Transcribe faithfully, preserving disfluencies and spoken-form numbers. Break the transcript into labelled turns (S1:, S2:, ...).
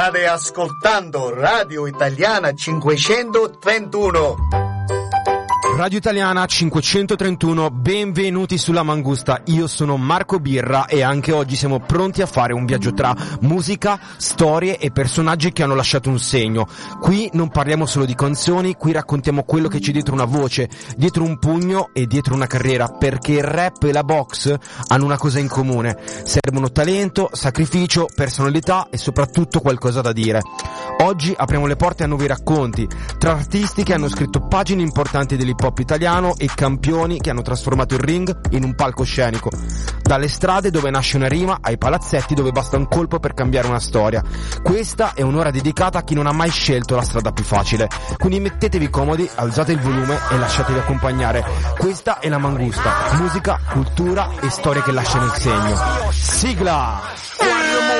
S1: State ascoltando Radio Italiana cinquecentotrentuno.
S2: Radio Italiana cinquecentotrentuno, benvenuti sulla Mangusta. Io sono Marco Birra e anche oggi siamo pronti a fare un viaggio tra musica, storie e personaggi che hanno lasciato un segno. Qui non parliamo solo di canzoni, qui raccontiamo quello che c'è dietro una voce, dietro un pugno e dietro una carriera, perché il rap e la box hanno una cosa in comune: servono talento, sacrificio, personalità e soprattutto qualcosa da dire. Oggi apriamo le porte a nuovi racconti, tra artisti che hanno scritto pagine importanti dell'hip hop italiano e campioni che hanno trasformato il ring in un palcoscenico. Dalle strade dove nasce una rima ai palazzetti dove basta un colpo per cambiare una storia. Questa è un'ora dedicata a chi non ha mai scelto la strada più facile. Quindi mettetevi comodi, alzate il volume e lasciatevi accompagnare. Questa è la Mangusta, musica, cultura e storie che lasciano il segno. Sigla!